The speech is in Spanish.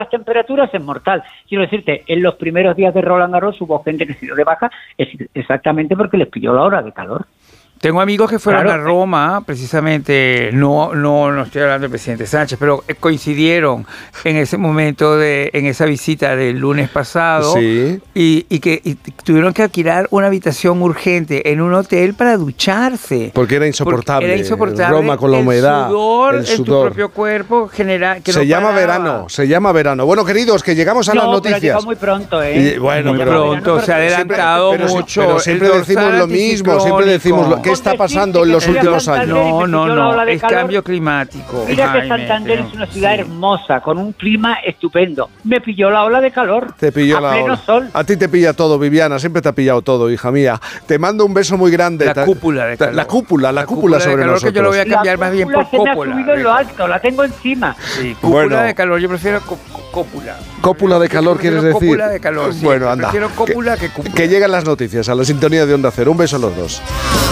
temperaturas es mortal. Quiero decirte, en los primeros días de Roland Garros hubo gente que se dio de baja exactamente porque les pilló la hora de calor. Tengo amigos que fueron a Roma, precisamente, no estoy hablando del presidente Sánchez, pero coincidieron en ese momento, en esa visita del lunes pasado, y que tuvieron que alquilar una habitación urgente en un hotel para ducharse. Porque era insoportable. Roma con la humedad, el sudor en tu propio cuerpo general. Se llama verano. Bueno, queridos, que llegamos a las noticias. Pero llegó muy pronto, ¿eh? Bueno, muy pronto, se ha adelantado mucho. Pero siempre decimos lo mismo, siempre decimos lo que está pasando en los últimos años. No, es cambio climático. Mira que Santander es una ciudad hermosa, con un clima estupendo. Me pilló la ola de calor. Te pilló la ola. Sol. A ti te pilla todo, Viviana, siempre te ha pillado todo, hija mía. Te mando un beso muy grande. La cúpula de calor. La cúpula sobre nosotros. Que yo lo voy a cambiar más bien por cópula. La cúpula se me ha subido en lo alto, la tengo encima. Sí, cúpula de calor, yo prefiero cópula. ¿Cópula de calor quieres decir? Cópula de calor, sí. Bueno, anda. Prefiero cópula que cúpula. Que llegan las noticias a la sintonía de Onda Cero. Un beso a los dos.